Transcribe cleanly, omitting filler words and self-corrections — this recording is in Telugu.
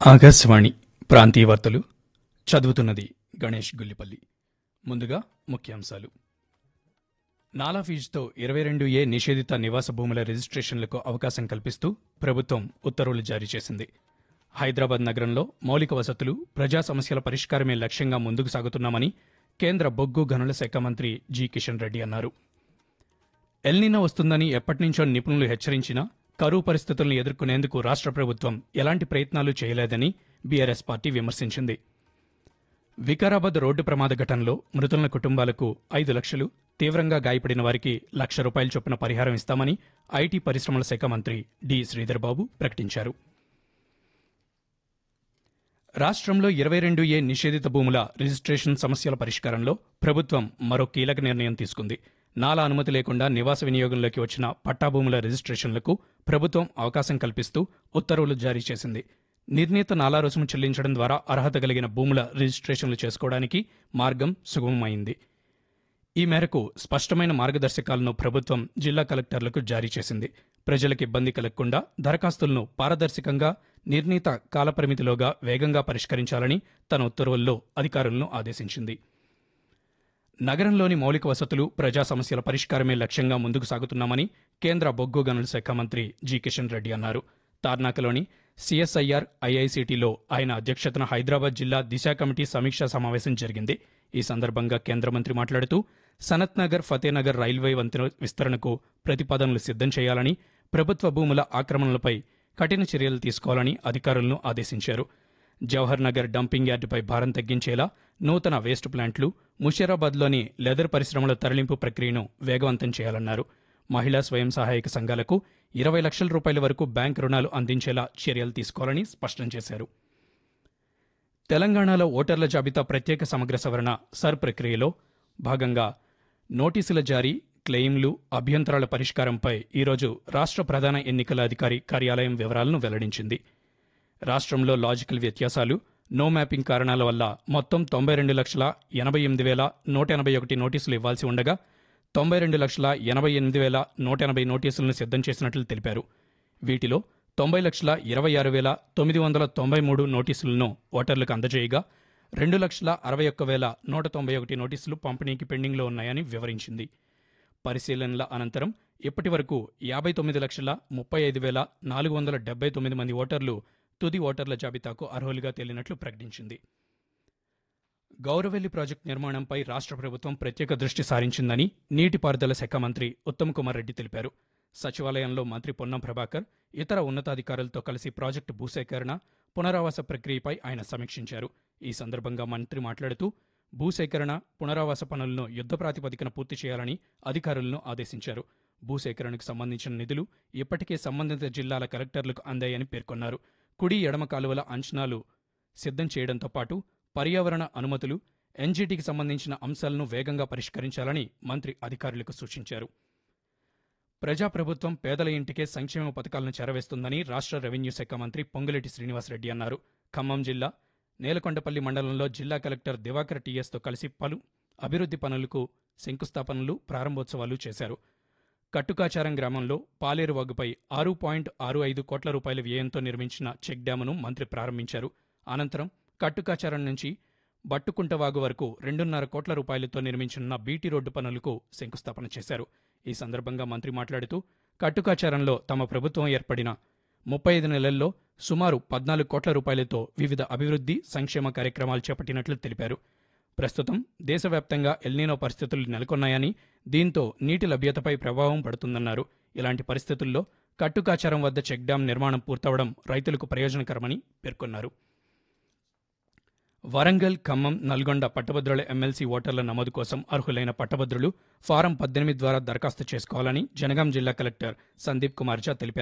ఆకాశవాణి ప్రాంతీయ వార్తలు చదువుతున్నది గణేష్ గుల్లిపల్లి. ముందుగా ముఖ్యాంశాలు. నాలా ఫీజుతో 22A నిషేధిత నివాస భూముల రిజిస్ట్రేషన్లకు అవకాశం కల్పిస్తూ ప్రభుత్వం ఉత్తర్వులు జారీ చేసింది. హైదరాబాద్ నగరంలో మౌలిక వసతులు, ప్రజా సమస్యల పరిష్కారమే లక్ష్యంగా ముందుకు సాగుతున్నామని కేంద్ర బొగ్గు గనుల శాఖ మంత్రి జి కిషన్ రెడ్డి అన్నారు. ఎల్నినో వస్తుందని ఎప్పటినుంచో నిపుణులు హెచ్చరించినా కరువు పరిస్థితులను ఎదుర్కొనేందుకు రాష్ట్ర ప్రభుత్వం ఎలాంటి ప్రయత్నాలు చేయలేదని బీఆర్ఎస్ పార్టీ విమర్శించింది. వికారాబాద్ రోడ్డు ప్రమాద ఘటనలో మృతుల కుటుంబాలకు 5 లక్షలు, తీవ్రంగా గాయపడిన వారికి ₹1,00,000 చొప్పున పరిహారం ఇస్తామని ఐటీ పరిశ్రమల శాఖ మంత్రి డి. శ్రీధర్ బాబు ప్రకటించారు. రాష్ట్రంలో 22A నిషేధిత భూముల రిజిస్ట్రేషన్ సమస్యల పరిష్కారంలో ప్రభుత్వం మరో కీలక నిర్ణయం తీసుకుంది. నాలా అనుమతి లేకుండా నివాస వినియోగంలోకి వచ్చిన పట్టాభూముల రిజిస్ట్రేషన్లకు ప్రభుత్వం అవకాశం కల్పిస్తూ ఉత్తర్వులు జారీ చేసింది. నిర్ణీత నాలా రుసుము చెల్లించడం ద్వారా అర్హత కలిగిన భూముల రిజిస్ట్రేషన్లు చేసుకోవడానికి మార్గం సుగమమైంది. ఈ మేరకు స్పష్టమైన మార్గదర్శకాలను ప్రభుత్వం జిల్లా కలెక్టర్లకు జారీ చేసింది. ప్రజలకు ఇబ్బంది కలగకుండా దరఖాస్తులను పారదర్శకంగా, నిర్ణీత కాలపరిమితిలోగా వేగంగా పరిష్కరించాలని తన ఉత్తర్వుల్లో అధికారులను ఆదేశించింది. నగరంలోని మౌలిక వసతులు, ప్రజా సమస్యల పరిష్కారమే లక్ష్యంగా ముందుకు సాగుతున్నామని కేంద్ర బొగ్గు గనుల శాఖ మంత్రి జి. కిషన్ రెడ్డి అన్నారు. తార్నాకలోని సిఎస్ఐఆర్ ఐఐసిటిలో ఆయన అధ్యక్షతన హైదరాబాద్ జిల్లా దిశ కమిటీ సమీక్షా సమావేశం జరిగింది. ఈ సందర్భంగా కేంద్ర మంత్రి మాట్లాడుతూ సనత్ నగర్, ఫతేనగర్ రైల్వే వంతెన విస్తరణకు ప్రతిపాదనలు సిద్ధం చేయాలని, ప్రభుత్వ భూముల ఆక్రమణలపై కఠిన చర్యలు తీసుకోవాలని అధికారులను ఆదేశించారు. జవహర్ నగర్ డంపింగ్ యార్డుపై భారం తగ్గించేలా నూతన వేస్ట్ ప్లాంట్లు, ముషీరాబాద్లోని లెదర్ పరిశ్రమల తరలింపు ప్రక్రియను వేగవంతం చేయాలన్నారు. మహిళా స్వయం సహాయక సంఘాలకు ₹20 లక్షల వరకు బ్యాంక్ రుణాలు అందించేలా చర్యలు తీసుకోవాలని స్పష్టం చేశారు. తెలంగాణలో ఓటర్ల జాబితా ప్రత్యేక సమగ్ర సవరణ సర్ ప్రక్రియలో భాగంగా నోటీసుల జారీ, క్లెయిమ్లు, అభ్యంతరాల పరిష్కారంపై ఈరోజు రాష్ట్ర ప్రధాన ఎన్నికల అధికారి కార్యాలయం వివరాలను వెల్లడించింది. రాష్ట్రంలో లాజికల్ వ్యత్యాసాలు, నో మ్యాపింగ్ కారణాల వల్ల మొత్తం 92,88,181 నోటీసులు ఇవ్వాల్సి ఉండగా 92,88,180 నోటీసులను సిద్ధం చేసినట్లు తెలిపారు. వీటిలో 90,26,993 నోటీసులను ఓటర్లకు అందజేయగా 2,61,191 నోటీసులు పంపిణీకి పెండింగ్లో ఉన్నాయని వివరించింది. పరిశీలనల అనంతరం ఇప్పటి వరకు 59,35,479 మంది ఓటర్లు తుది ఓటర్ల జాబితాకు అర్హులుగా తేలినట్లు ప్రకటించింది. గౌరవెల్లి ప్రాజెక్టు నిర్మాణంపై రాష్ట్ర ప్రభుత్వం ప్రత్యేక దృష్టి సారించిందని నీటిపారుదల శాఖ మంత్రి ఉత్తమ్ కుమార్ రెడ్డి తెలిపారు. సచివాలయంలో మంత్రి పొన్నం ప్రభాకర్, ఇతర ఉన్నతాధికారులతో కలిసి ప్రాజెక్టు భూసేకరణ, పునరావాస ప్రక్రియపై ఆయన సమీక్షించారు. ఈ సందర్భంగా మంత్రి మాట్లాడుతూ భూసేకరణ, పునరావాస పనులను యుద్ధ ప్రాతిపదికన పూర్తి చేయాలని అధికారులను ఆదేశించారు. భూసేకరణకు సంబంధించిన నిధులు ఇప్పటికే సంబంధిత జిల్లాల కలెక్టర్లకు అందాయని పేర్కొన్నారు. కుడి, ఎడమ కాలువల అంచనాలు సిద్ధం చేయడంతో పాటు పర్యావరణ అనుమతులు, ఎన్జీటీకి సంబంధించిన అంశాలను వేగంగా పరిష్కరించాలని మంత్రి అధికారులకు సూచించారు. ప్రజాప్రభుత్వం పేదల ఇంటికే సంక్షేమ పథకాలను చేరవేస్తుందని రాష్ట్ర రెవెన్యూ శాఖ మంత్రి పొంగులేటి శ్రీనివాసరెడ్డి అన్నారు. ఖమ్మం జిల్లా నేలకొండపల్లి మండలంలో జిల్లా కలెక్టర్ దివాకర్ టీఎస్తో కలిసి పలు అభివృద్ధి పనులకు శంకుస్థాపనలు, ప్రారంభోత్సవాలు చేశారు. కట్టుకాచారం గ్రామంలో పాలేరు వాగుపై ₹6.65 కోట్ల వ్యయంతో నిర్మించిన చెక్ డ్యామును మంత్రి ప్రారంభించారు. అనంతరం కట్టుకాచారం నుంచి బట్టుకుంట వాగు వరకు ₹2.5 కోట్లతో నిర్మించిన బీటీ రోడ్డు పనులకు శంకుస్థాపన చేశారు. ఈ సందర్భంగా మంత్రి మాట్లాడుతూ కట్టుకాచారంలో తమ ప్రభుత్వం ఏర్పడిన 35 నెలల్లో సుమారు ₹14 కోట్లతో వివిధ అభివృద్ధి, సంక్షేమ కార్యక్రమాలు చేపట్టినట్లు తెలిపారు. ప్రస్తుతం దేశవ్యాప్తంగా ఎల్నినో పరిస్థితులు నెలకొన్నాయని, దీంతో నీటి లభ్యతపై ప్రభావం పడుతుందన్నారు. ఇలాంటి పరిస్థితుల్లో కట్టుకాచారం వద్ద చెక్ డ్యాం నిర్మాణం పూర్తవడం రైతులకు ప్రయోజనకరమని పేర్కొన్నారు. వరంగల్, ఖమ్మం, నల్గొండ పట్టభద్రుల ఎమ్మెల్సీ ఓటర్ల నమోదు కోసం అర్హులైన పట్టభద్రులు ఫారం 18 ద్వారా దరఖాస్తు చేసుకోవాలని జనగాం జిల్లా కలెక్టర్ సందీప్ కుమార్ ఝా తెలిపారు.